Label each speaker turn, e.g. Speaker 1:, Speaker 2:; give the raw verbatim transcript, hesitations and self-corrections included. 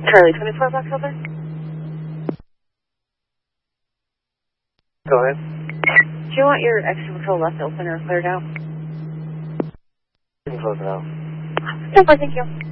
Speaker 1: Charlie twenty-four Black Silver.
Speaker 2: Go ahead.
Speaker 1: Do you want your exit control left open or cleared out?
Speaker 2: You can close it out.
Speaker 1: Simple, thank you.